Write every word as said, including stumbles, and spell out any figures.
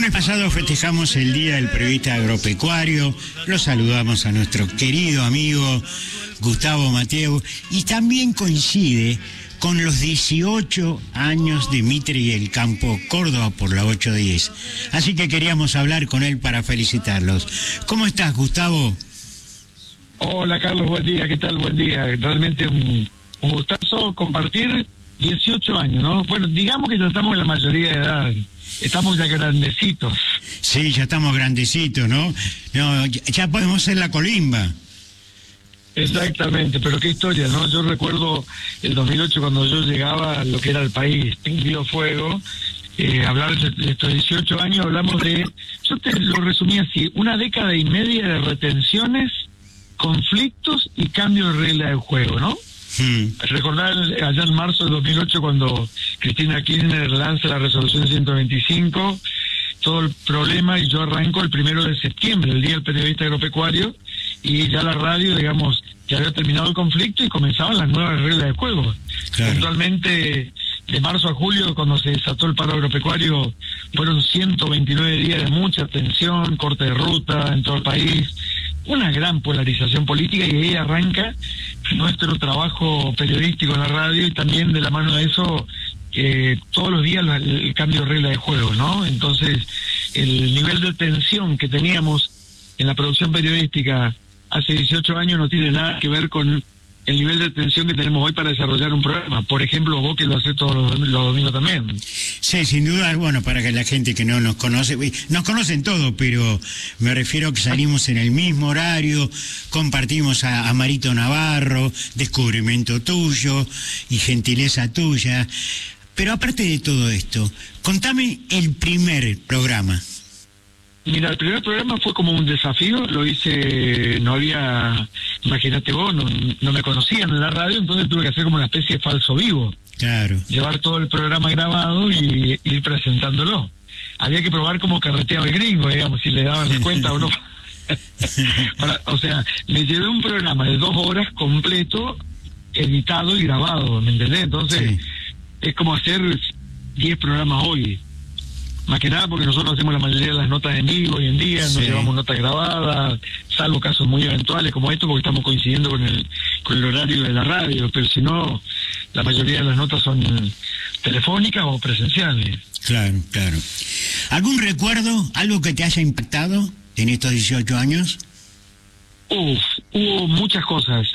lunes pasado festejamos el Día del Periodista Agropecuario, lo saludamos a nuestro querido amigo Gustavo Mateo y también coincide con los dieciocho años de Mitre y el Campo Córdoba por la ocho diez. Así que queríamos hablar con él para felicitarlos. ¿Cómo estás, Gustavo? Hola, Carlos, buen día, ¿qué tal? Buen día. Realmente un, un gustazo compartir dieciocho años, ¿no? Bueno, digamos que ya estamos en la mayoría de edad, estamos ya grandecitos. Sí, ya estamos grandecitos, ¿no? No, ya, ya podemos ser la colimba. Exactamente, pero qué historia, ¿no? Yo recuerdo el dos mil ocho cuando yo llegaba a lo que era el país, Río Fuego, eh, hablar de estos dieciocho años, hablamos de, yo te lo resumí así, una década y media de retenciones, conflictos y cambio de regla del juego, ¿no? Hmm. Recordar allá en marzo de dos mil ocho cuando Cristina Kirchner lanza la resolución ciento veinticinco, todo el problema, y yo arranco el primero de septiembre, el Día del Periodista Agropecuario, y ya la radio, digamos, ya había terminado el conflicto y comenzaban las nuevas reglas de juego. Claro. Puntualmente, de marzo a julio, cuando se desató el paro agropecuario, fueron ciento veintinueve días de mucha tensión, corte de ruta en todo el país, una gran polarización política, y ahí arranca nuestro trabajo periodístico en la radio, y también de la mano de eso, eh, todos los días el cambio de regla de juego, ¿no? Entonces, el nivel de tensión que teníamos en la producción periodística hace dieciocho años no tiene nada que ver con el nivel de tensión que tenemos hoy para desarrollar un programa. Por ejemplo, vos que lo haces todos los, los domingos también. Sí, sin duda, bueno, para que la gente que no nos conoce, nos conocen todos, pero me refiero a que salimos en el mismo horario, compartimos a, a Marito Navarro, descubrimiento tuyo y gentileza tuya. Pero aparte de todo esto, contame el primer programa. Mira, el primer programa fue como un desafío, lo hice, no había, imagínate vos, no, no me conocían en la radio, entonces tuve que hacer como una especie de falso vivo. Claro. Llevar todo el programa grabado y ir presentándolo. Había que probar como carreteaba el gringo, digamos, si le daban cuenta o no. Para, o sea, me llevé un programa de dos horas completo, editado y grabado, ¿me entendés? Entonces, sí. Es como hacer diez programas hoy. Más que nada porque nosotros hacemos la mayoría de las notas en vivo hoy en día, sí. No llevamos notas grabadas, salvo casos muy eventuales como esto, porque estamos coincidiendo con el con el horario de la radio, pero si no, la mayoría de las notas son telefónicas o presenciales. Claro, claro. ¿Algún recuerdo, algo que te haya impactado en estos dieciocho años? Uf, hubo muchas cosas.